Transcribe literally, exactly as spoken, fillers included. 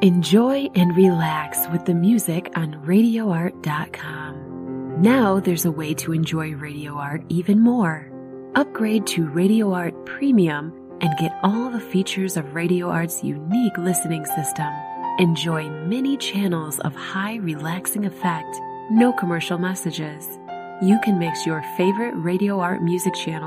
Enjoy and relax with the music on radio art dot com. Now there's a way to enjoy Radio Art even more. Upgrade to Radio Art Premium and get all the features of Radio Art's unique listening system. Enjoy many channels of high relaxing effect, no commercial messages. You can mix your favorite Radio Art music channel